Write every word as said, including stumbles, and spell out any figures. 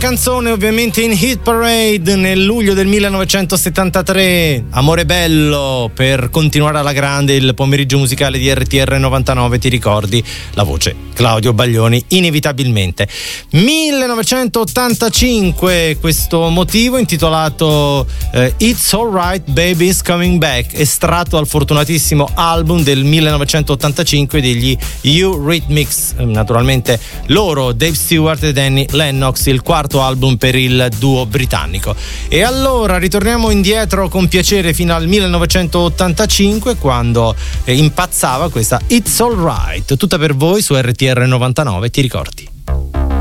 canzone ovviamente in Hit Parade nel luglio del millenovecentosettantatré. Amore bello, per continuare alla grande il pomeriggio musicale di R T R novantanove, ti ricordi la voce Claudio Baglioni inevitabilmente. millenovecentottantacinque, questo motivo intitolato eh, It's Alright Baby's Coming Back, estratto dal fortunatissimo album del millenovecentottantacinque degli Eurythmics, naturalmente loro, Dave Stewart e Danny Lennox, il quarto album per il duo britannico. E allora ritorniamo indietro con piacere fino al millenovecentottantacinque, quando eh, impazzava questa It's Alright, tutta per voi su R T R novantanove, ti ricordi?